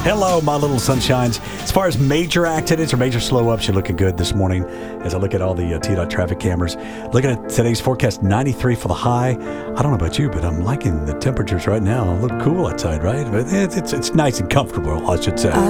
Hello, my little sunshines. As far as major accidents or major slow-ups, you're looking good this morning as I look at all the TDOT traffic cameras. Looking at today's forecast, 93 for the high. I don't know about you, but I'm liking the temperatures right now. A little cool outside, right? But it's nice and comfortable, I should say.